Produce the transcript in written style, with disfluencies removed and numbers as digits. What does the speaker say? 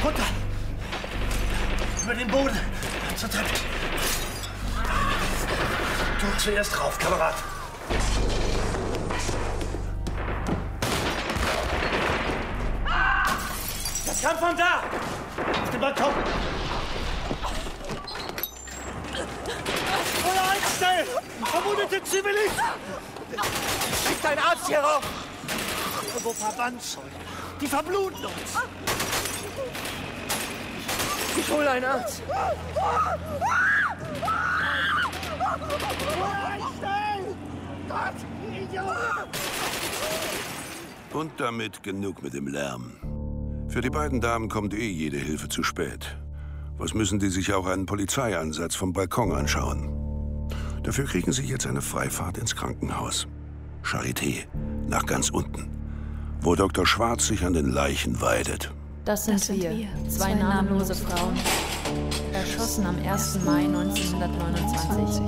Runter! Über den Boden! Zur Treppe! Du zuerst rauf, Kamerad! Das kam von da! Auf dem Balkon! Feuer einstellen! Verwundete Zivilisten! Schick deinen Arzt hier rauf! Irgendwo Verbandszeug! Die verbluten uns! Ich hole einen Arzt! Und damit genug mit dem Lärm. Für die beiden Damen kommt jede Hilfe zu spät. Was müssen die sich auch einen Polizeieinsatz vom Balkon anschauen? Dafür kriegen sie jetzt eine Freifahrt ins Krankenhaus. Charité, nach ganz unten, wo Dr. Schwarz sich an den Leichen weidet. Das sind wir, zwei namenlose Frauen, erschossen am 1. Mai 1929.